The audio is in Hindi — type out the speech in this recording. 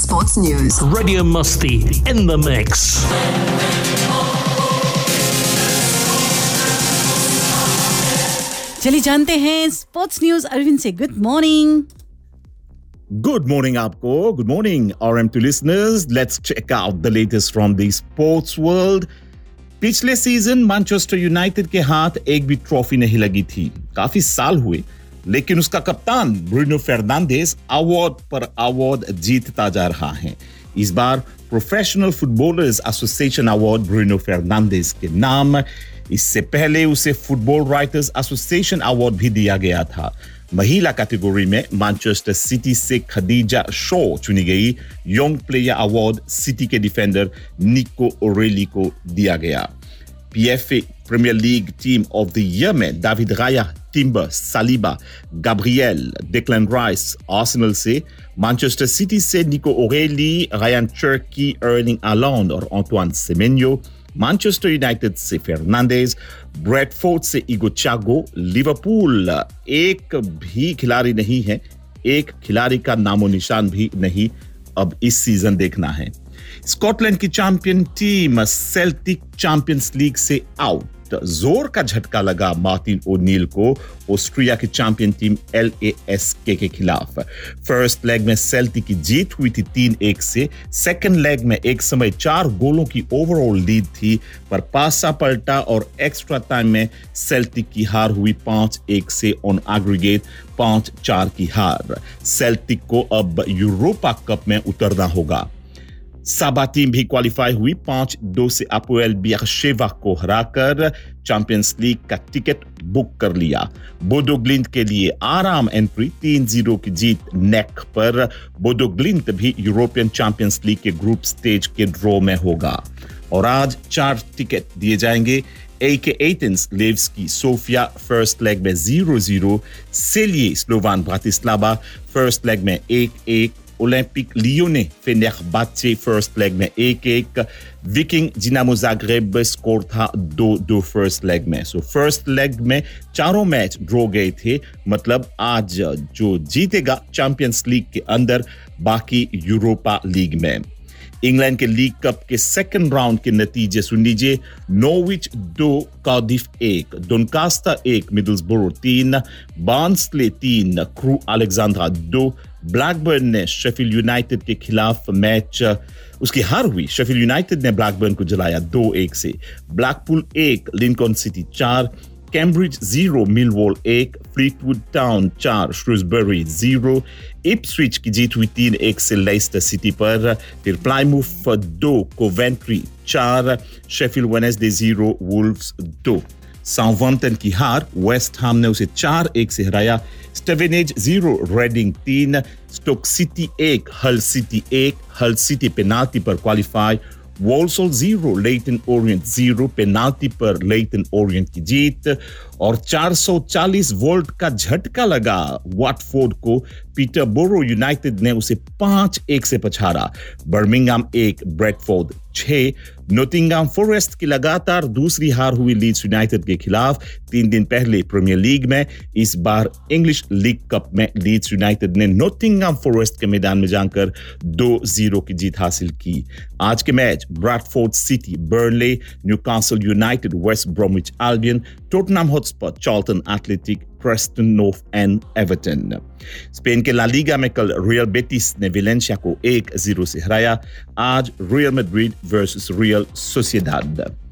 sports news. Radio Musti in the mix. चलिए जानते हैं स्पोर्ट्स न्यूज अरविंद से। Good morning. Good morning, Aapko. Good morning, RM2 listeners. Let's check out the latest from the sports world. पिछले सीजन मैनचेस्टर यूनाइटेड के हाथ एक भी ट्रॉफी नहीं लगी थी। काफी साल हुए, लेकिन उसका कप्तान ब्रूनो फर्नांडिस अवार्ड पर अवार्ड जीतता जा रहा है। इस बार professional footballers association award Bruno Fernandes के नाम। इससे पहले उसे फुटबॉल राइटर्स एसोसिएशन अवार्ड भी दिया गया था। महिला कैटेगरी में मैनचेस्टर सिटी से खदीजा शॉ चुनी गई। यंग प्लेयर अवार्ड सिटी के डिफेंडर निको ओरेली को दिया गया। PFA premiere league team of the year में डेविड राया, timber, Saliba, Gabriel, Declan rice Arsenal से, मैनचेस्टर सिटी से निको ओरेली, रायन चर्की, अर्लिंग हालैंड और एंटोine सेमेन्यो, मैनचेस्टर यूनाइटेड से फर्नांडिस, ब्रेडफोर्ड से इगो चागो, लिवरपूल एक भी खिलाड़ी नहीं है, एक खिलाड़ी का नामो निशान भी नहीं अब इस सीजन देखना है। स्कॉटलैंड की champion team Celtic champions league से आउट। जोर का झटका लगा मार्टिन ओनील को ऑस्ट्रिया की चैंपियन टीम LASK के खिलाफ। फर्स्ट लेग में सेल्टिक की जीत हुई थी 3-1 से। सेकंड लेग में एक समय 4 गोलों की ओवरऑल लीड थी, पर पासा पलटा और एक्स्ट्रा टाइम में सेल्टिक की हार हुई 5-1 से। ऑन एग्रीगेट 5-4 की हार। सेल्टिक को अब यूरोपा कप में उतरना होगा। साबा टीम भी क्वालिफाई हुई 5-2 से अपोएल बियरशेवा को हराकर चैंपियंस लीग का टिकट बुक कर लिया। बोडो ग्लिंट के लिए आराम एंट्री, 3-0 की जीत नेक पर। बोडो ग्लिंट भी यूरोपियन चैंपियंस लीग के ग्रुप स्टेज के ड्रॉ में होगा। और आज 4 टिकट दिए जाएंगे। AK Athens लेव्स्की Sophia first leg में 0-0, सेलिए स्लोवान ब्रातिस्लावा फर्स्ट लेग में 1-1, ओलंपिक लियोने फेनेrbahce फर्स्ट लेग में 1-1, विकिंग जिनामो जाग्रेब स्कोर था 2-2 फर्स्ट लेग में। सो फर्स्ट लेग में चारों मैच ड्रॉ गए थे, मतलब आज जो जीतेगा चैंपियंस लीग के अंदर, बाकी यूरोपा लीग में। इंग्लैंड के लीग कप के सेकंड राउंड के नतीजे सुन लीजिए। Norwich 2, Cardiff 1, डोनकास्टर 1, मिडलसब्रो 3, बार्नस्ले 3, crew Alexandra 2। Blackburn ने शेफील्ड यूनाइटेड के खिलाफ मैच उसकी हार हुई। शेफील्ड यूनाइटेड ने ब्लैकबर्न को जलाया 2-1 से। Blackpool 1, Lincoln city 4, Cambridge 0, Millwall 1, Fleetwood town 4, श्रूसबरी 0। Ipswich की जीत हुई 3-1 से लेस्टर सिटी पर। फिर प्लायमूथ 2, Coventry 4, Sheffield Wednesday 0, Wolves 2। Southampton की हार, वेस्ट हैम ने उसे 4-1 से हराया। स्टेवेनेज 0, रेडिंग 3, स्टोक सिटी 1, हल सिटी 1, हल सिटी पेनाल्टी पर qualify. Walsall 0, Leyton Orient 0, penalty पर लेटन ओरिएंट की जीत। और 440 वोल्ट का झटका लगा वाटफोर्ड को। पीटरबोरो यूनाइटेड ने उसे 5-1 से पछाड़ा। Birmingham 1, Bradford 6। नोटिंघम फॉरेस्ट की लगातार दूसरी हार हुई लीड्स यूनाइटेड के खिलाफ 3 दिन पहले प्रीमियर लीग में। इस बार इंग्लिश लीग कप में लीड्स यूनाइटेड ने नोटिंघम फॉरेस्ट के मैदान में जाकर 2-0 की जीत हासिल की। आज के match Bradford city, Burnley, Newcastle United, waste ब्रोमिच Albion, Tottenham Hotspur, Charlton athletic, Preston north and Everton. Spain के ला लीगा में कल रियल बेटिस ने वेलेंसिया को 1-0 से हराया। आज real Madrid versus real Sociedad.